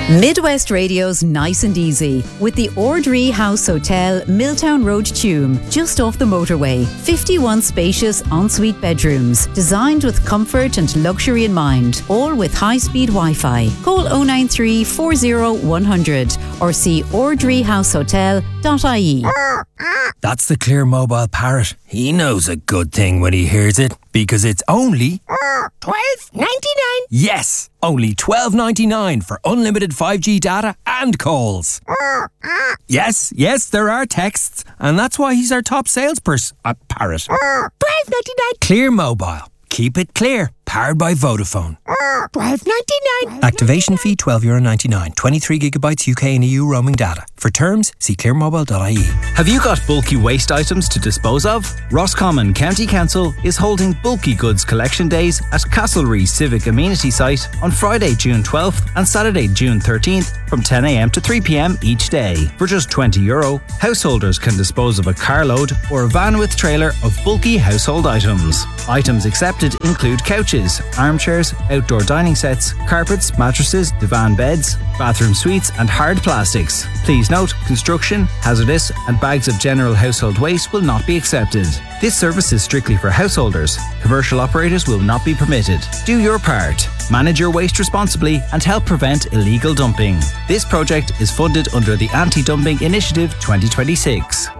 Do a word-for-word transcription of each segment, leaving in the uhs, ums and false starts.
Midwest Radio's Nice and Easy with the Ordree House Hotel, Milltown Road, Tuam, just off the motorway. fifty-one spacious ensuite bedrooms, designed with comfort and luxury in mind, all with high-speed Wi-Fi. Call oh nine three, four oh, one hundred or see ordree house hotel dot I E. That's the Clear Mobile parrot. He knows a good thing when he hears it, because it's only twelve ninety-nine. Yes, only twelve ninety-nine for unlimited five G data and calls. Yes, yes, there are texts, and that's why he's our top salesperson. A parrot. twelve ninety-nine. Clear Mobile. Keep it clear. Powered by Vodafone. twelve ninety-nine. Activation fee twelve euro ninety-nine. twenty-three gigabytes U K and E U roaming data. For terms, see clear mobile dot I E. Have you got bulky waste items to dispose of? Roscommon County Council is holding Bulky Goods Collection Days at Castlereagh Civic Amenity Site on Friday, June twelfth and Saturday, June thirteenth from ten a m to three p m each day. For just twenty euro, householders can dispose of a carload or a van with trailer of bulky household items. Items accepted include couches, armchairs, outdoor dining sets, carpets, mattresses, divan beds, bathroom suites and hard plastics. Please note, construction, hazardous and bags of general household waste will not be accepted. This service is strictly for householders. Commercial operators will not be permitted. Do your part. Manage your waste responsibly and help prevent illegal dumping. This project is funded under the Anti-Dumping Initiative twenty twenty-six.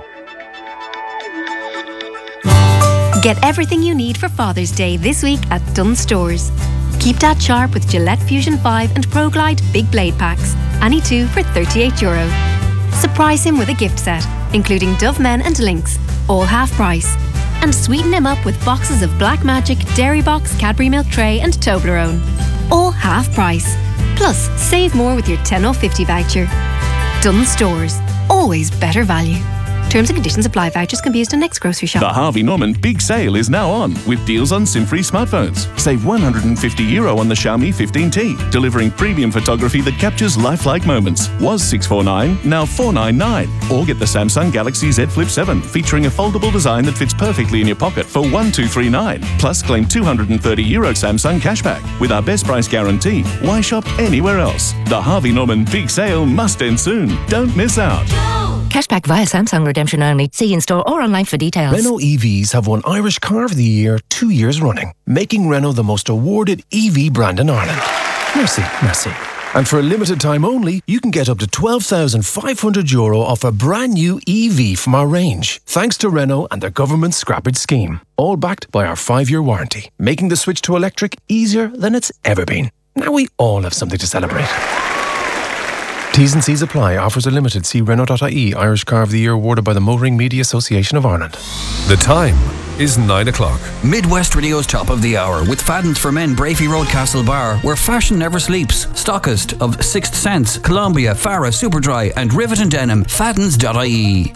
Get everything you need for Father's Day this week at Dunnes Stores. Keep Dad sharp with Gillette Fusion five and Pro Glide Big Blade Packs. Any two for thirty-eight euro. Surprise him with a gift set, including Dove Men and Lynx, all half price. And sweeten him up with boxes of Black Magic, Dairy Box, Cadbury Milk Tray and Toblerone, all half price. Plus, save more with your ten off fifty voucher. Dunnes Stores. Always better value. Terms and conditions apply. Vouchers can be used in next grocery shop. The Harvey Norman Big Sale is now on with deals on SIM-free smartphones. Save one hundred fifty euro on the Xiaomi fifteen T, delivering premium photography that captures lifelike moments. Was six forty-nine, now four ninety-nine. Or get the Samsung Galaxy Z Flip seven, featuring a foldable design that fits perfectly in your pocket for one two three nine. Plus, claim two hundred thirty euro Samsung cashback. With our best price guarantee, why shop anywhere else? The Harvey Norman Big Sale must end soon. Don't miss out. Cashback via Samsung redemption only. See in store or online for details. Renault E Vs have won Irish Car of the Year two years running, making Renault the most awarded E V brand in Ireland. Merci, merci. And for a limited time only, you can get up to twelve thousand five hundred euro off a brand new E V from our range, thanks to Renault and their government scrappage scheme. All backed by our five-year warranty, making the switch to electric easier than it's ever been. Now we all have something to celebrate. T's and C's apply. Offers are limited. See Renault dot I E. Irish Car of the Year awarded by the Motoring Media Association of Ireland. The time is nine o'clock. Midwest Radio's Top of the Hour with Fadden's for Men, Brafey Road, Castle Bar, where fashion never sleeps. Stockist of Sixth Sense, Columbia, Farah, Superdry and Rivet and Denim. Faddens dot I E.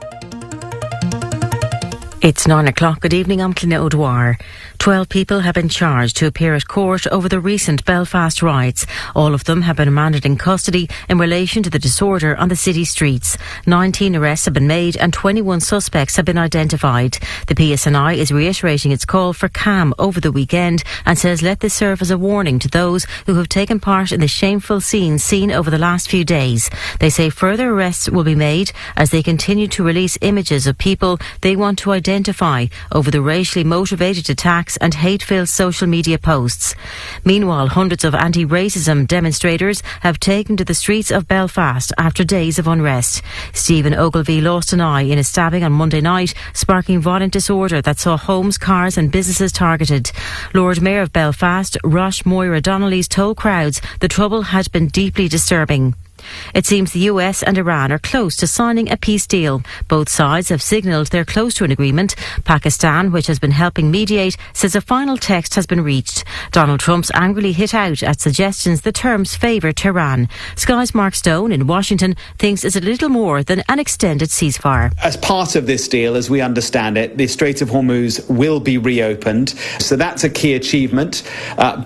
It's nine o'clock. Good evening, I'm Clina O'Dwyer. Twelve people have been charged to appear at court over the recent Belfast riots. All of them have been remanded in custody in relation to the disorder on the city streets. Nineteen arrests have been made and twenty-one suspects have been identified. The P S N I is reiterating its call for calm over the weekend and says let this serve as a warning to those who have taken part in the shameful scenes seen over the last few days. They say further arrests will be made as they continue to release images of people they want to identify over the racially motivated attacks and hate-filled social media posts. Meanwhile, hundreds of anti-racism demonstrators have taken to the streets of Belfast after days of unrest. Stephen Ogilvie lost an eye in a stabbing on Monday night, sparking violent disorder that saw homes, cars and businesses targeted. Lord Mayor of Belfast, Rosh Moira Donnelly's told crowds the trouble had been deeply disturbing. It seems the U S and Iran are close to signing a peace deal. Both sides have signalled they're close to an agreement. Pakistan, which has been helping mediate, says a final text has been reached. Donald Trump's angrily hit out at suggestions the terms favour Tehran. Sky's Mark Stone in Washington thinks it's a little more than an extended ceasefire. As part of this deal, as we understand it, the Strait of Hormuz will be reopened. So that's a key achievement. Uh, but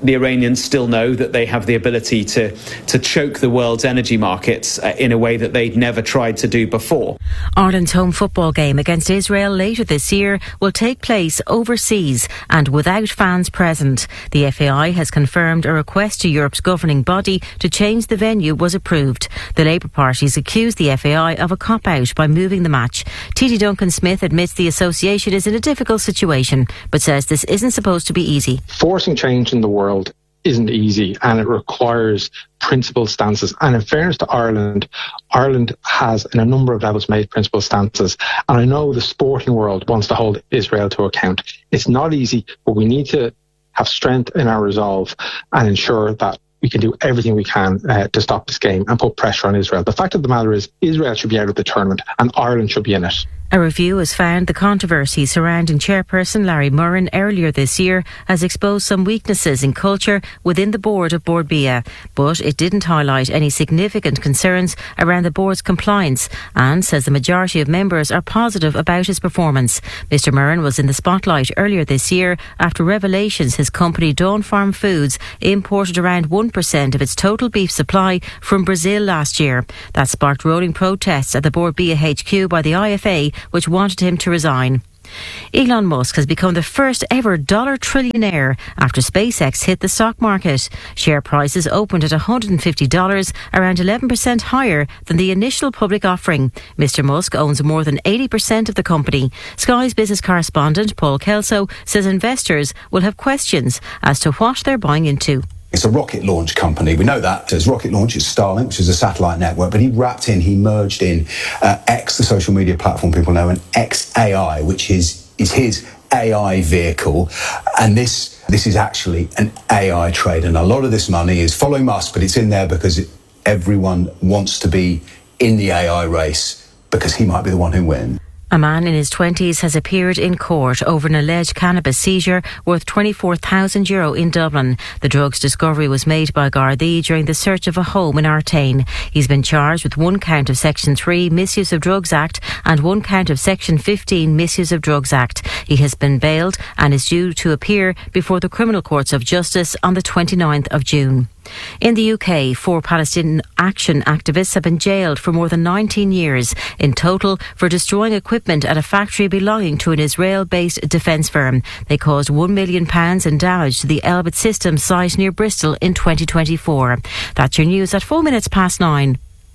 the Iranians still know that they have the ability to, to choke the world's energy markets uh, in a way that they'd never tried to do before. Ireland's home football game against Israel later this year will take place overseas and without fans present. The F A I has confirmed a request to Europe's governing body to change the venue was approved. The Labour parties accused the F A I of a cop-out by moving the match. T T Duncan-Smith admits the association is in a difficult situation, but says this isn't supposed to be easy. Forcing change in the world isn't easy, and it requires principled stances. And in fairness to Ireland, Ireland has, in a number of levels, made principled stances. And I know the sporting world wants to hold Israel to account. It's not easy, but we need to have strength in our resolve and ensure that we can do everything we can uh, to stop this game and put pressure on Israel. The fact of the matter is, Israel should be out of the tournament and Ireland should be in it. A review has found the controversy surrounding chairperson Larry Murren earlier this year has exposed some weaknesses in culture within the board of Bord Bia, but it didn't highlight any significant concerns around the board's compliance and says the majority of members are positive about his performance. Mister Murren was in the spotlight earlier this year after revelations his company Dawn Farm Foods imported around one percent of its total beef supply from Brazil last year. That sparked rolling protests at the Bord Bia H Q by the I F A, which wanted him to resign. Elon Musk has become the first ever dollar trillionaire after SpaceX hit the stock market. Share prices opened at one hundred fifty dollars, around eleven percent higher than the initial public offering. Mister Musk owns more than eighty percent of the company. Sky's business correspondent Paul Kelso says investors will have questions as to what they're buying into. It's a rocket launch company. We know that. His rocket launch is Starlink, which is a satellite network, but he wrapped in, he merged in uh, X, the social media platform people know, and X A I, which is, is his A I vehicle. And this this is actually an A I trade. And a lot of this money is following Musk, but it's in there because it, everyone wants to be in the A I race because he might be the one who wins. A man in his twenties has appeared in court over an alleged cannabis seizure worth twenty-four thousand euro in Dublin. The drug's discovery was made by Gardaí during the search of a home in Artane. He's been charged with one count of Section three Misuse of Drugs Act and one count of Section fifteen Misuse of Drugs Act. He has been bailed and is due to appear before the Criminal Courts of Justice on the twenty-ninth of June. In the U K, four Palestinian Action activists have been jailed for more than nineteen years in total for destroying equipment at a factory belonging to an Israel-based defence firm. They caused one million pounds in damage to the Elbit Systems site near Bristol in twenty twenty-four. That's your news at four minutes past nine.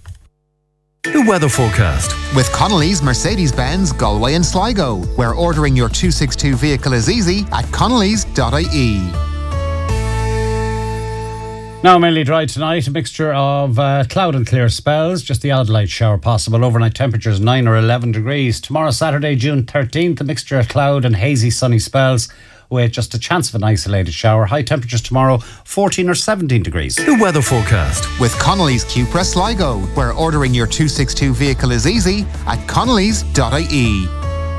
The weather forecast. With Connolly's Mercedes-Benz, Galway and Sligo, where ordering your two sixty-two vehicle is easy at connellys dot I E. Now mainly dry tonight, a mixture of uh, cloud and clear spells, just the odd light shower possible. Overnight temperatures nine or eleven degrees. Tomorrow, Saturday, June thirteenth, a mixture of cloud and hazy sunny spells with just a chance of an isolated shower. High temperatures tomorrow, fourteen or seventeen degrees. The weather forecast. With Connolly's Cupra Sligo, where ordering your two sixty-two vehicle is easy at connellys dot I E.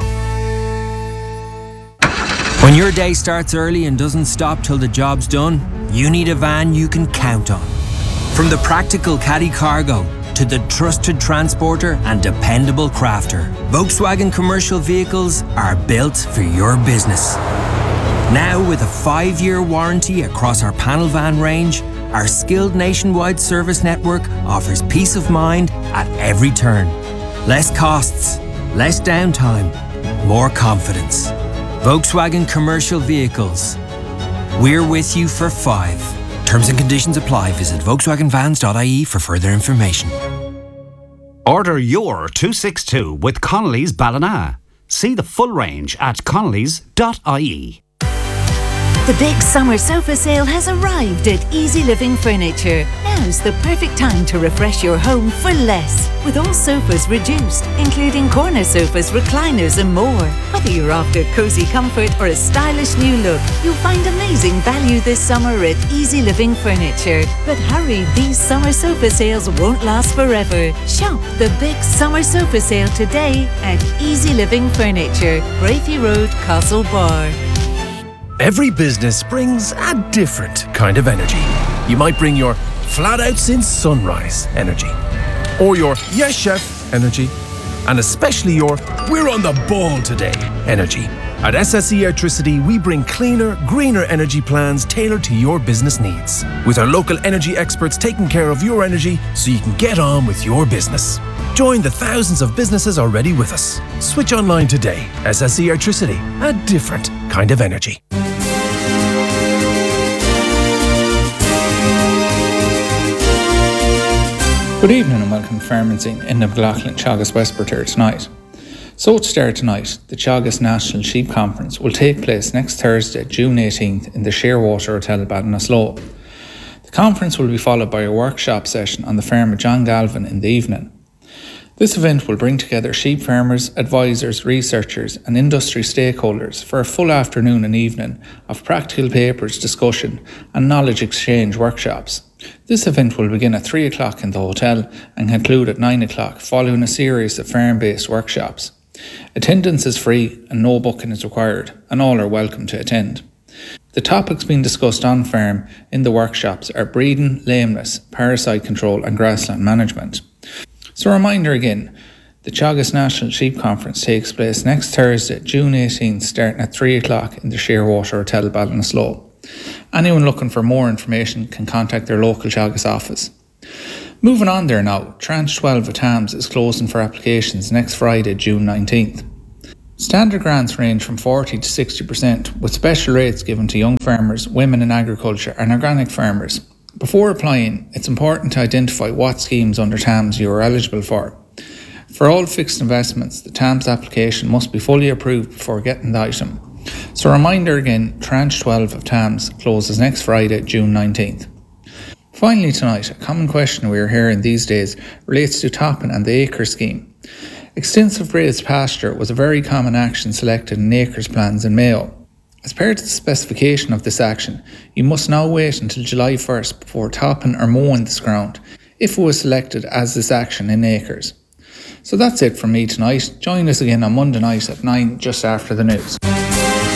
When your day starts early and doesn't stop till the job's done, you need a van you can count on. From the practical caddy cargo to the trusted transporter and dependable crafter, Volkswagen commercial vehicles are built for your business. Now with a five-year warranty across our panel van range, our skilled nationwide service network offers peace of mind at every turn. Less costs, less downtime, more confidence. Volkswagen Commercial Vehicles. We're with you for five. Terms and conditions apply. Visit volkswagen vans dot I E for further information. Order your two sixty-two with Connolly's Ballina. See the full range at connellys dot I E. The big summer sofa sale has arrived at Easy Living Furniture. Now's the perfect time to refresh your home for less. With all sofas reduced, including corner sofas, recliners and more. Whether you're after cosy comfort or a stylish new look, you'll find amazing value this summer at Easy Living Furniture. But hurry, these summer sofa sales won't last forever. Shop the big summer sofa sale today at Easy Living Furniture, Braithey Road, Castlebar. Every business brings a different kind of energy. You might bring your flat out since sunrise energy, or your yes chef energy, and especially your we're on the ball today energy. At S S E Electricity, we bring cleaner, greener energy plans tailored to your business needs. With our local energy experts taking care of your energy so you can get on with your business. Join the thousands of businesses already with us. Switch online today. S S E Electricity, a different kind of energy. Good evening and welcome to Farming Scene in the McLaughlin Teagasc Westport tonight. So to start tonight, the Teagasc National Sheep Conference will take place next Thursday, June eighteenth in the Shearwater Hotel Ballinasloe. The conference will be followed by a workshop session on the farm of John Galvin in the evening. This event will bring together sheep farmers, advisors, researchers and industry stakeholders for a full afternoon and evening of practical papers, discussion and knowledge exchange workshops. This event will begin at three o'clock in the hotel and conclude at nine o'clock following a series of farm-based workshops. Attendance is free and no booking is required, and all are welcome to attend. The topics being discussed on farm in the workshops are breeding, lameness, parasite control and grassland management. So a reminder again, the Teagasc National Sheep Conference takes place next Thursday, June eighteenth, starting at three o'clock in the Shearwater Hotel Ballinasloe. Anyone looking for more information can contact their local Teagasc office. Moving on there now, Tranche twelve of T A M S is closing for applications next Friday, June nineteenth. Standard grants range from forty to sixty percent, with special rates given to young farmers, women in agriculture and organic farmers. Before applying, it's important to identify what schemes under T A M S you are eligible for. For all fixed investments, the T A M S application must be fully approved before getting the item. So a reminder again, Tranche twelve of T A M S closes next Friday, June nineteenth. Finally tonight, a common question we are hearing these days relates to topping and the acre scheme. Extensive grazed pasture was a very common action selected in acres plans in Mayo. As part of the specification of this action, you must now wait until July first before topping or mowing this ground, if it was selected as this action in acres. So that's it from me tonight. Join us again on Monday night at nine, just after the news.